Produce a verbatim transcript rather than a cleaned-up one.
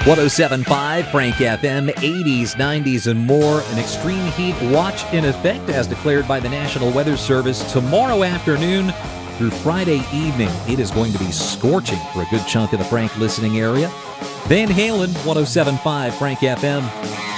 one oh seven point five Frank F M, eighties, nineties, and more. An extreme heat watch in effect as declared by the National Weather Service tomorrow afternoon through Friday evening. It is going to be scorching for a good chunk of the Frank listening area. Van Halen, one oh seven point five Frank F M.